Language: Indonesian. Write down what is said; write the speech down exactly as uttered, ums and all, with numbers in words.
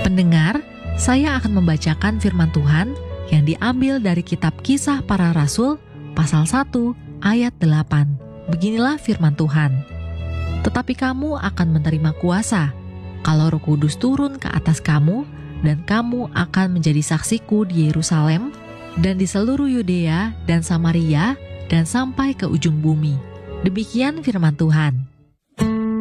Pendengar, saya akan membacakan firman Tuhan yang diambil dari kitab Kisah Para Rasul pasal satu ayat delapan. Beginilah firman Tuhan. Tetapi kamu akan menerima kuasa kalau Roh Kudus turun ke atas kamu, dan kamu akan menjadi saksiku di Yerusalem dan di seluruh Yudea dan Samaria dan sampai ke ujung bumi. Demikian firman Tuhan.